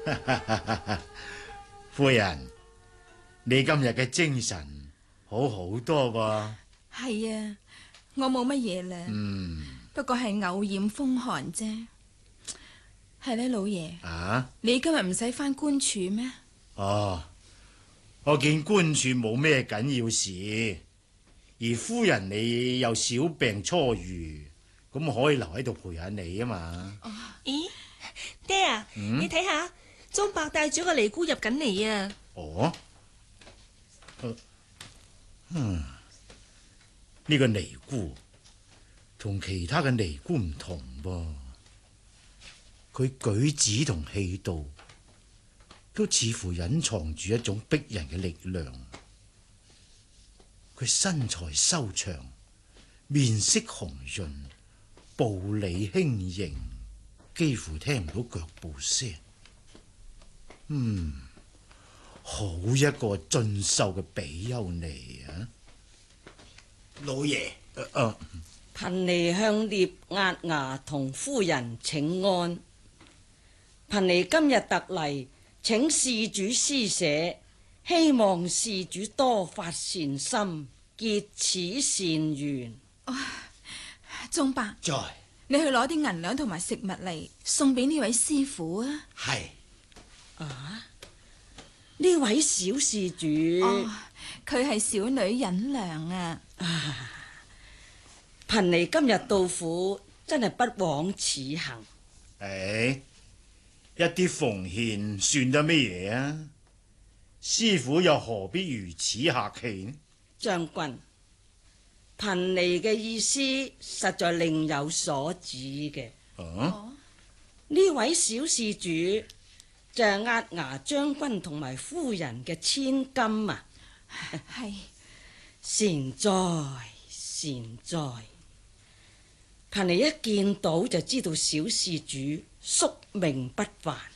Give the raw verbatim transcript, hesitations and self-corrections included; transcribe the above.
夫人，你今日嘅精神好好多噃。 係啊，我冇乜嘢啦。 嗯， 不過係偶染風寒啫。係咧，老爺。 啊？ 你今日唔使返官署咩？ 哦，我見官署冇咩緊要事，而夫人你又小病初愈，咁可以留喺度陪下你啊嘛。 哦、咦，爹啊，嗯、你睇下，鍾伯帶咗個尼姑入緊嚟啊。 哦，呃、嗯，呢、這個尼姑同其他嘅尼姑唔同噃，佢舉止同氣度都似乎隱藏住一種逼人嘅力量。佢身材修長，面色紅潤，步履輕盈，幾乎聽唔到腳步聲。嗯，好一個俊秀嘅比丘尼啊！老爺，誒、呃， 貧尼向聶押牙同夫人請安。貧尼今日特嚟請事主施捨，希望事主多發善心，結此善緣。 哦，鍾伯， 在， 你去攞啲銀兩同埋食物嚟送俾呢位師傅啊。 係。 啊，呢位小事主， 哦，佢係小女忍良啊。 啊，貧尼今日到府，真係不枉此行。 誒，一啲奉獻算得咩嘢啊？師傅又何必如此客氣呢？ 將軍，貧尼嘅意思實在另有所指嘅。 啊？ 呢位小事主就係押牙將軍同埋夫人嘅千金啊！ 係善哉善哉，貧尼一見到就知道小事主宿命不凡。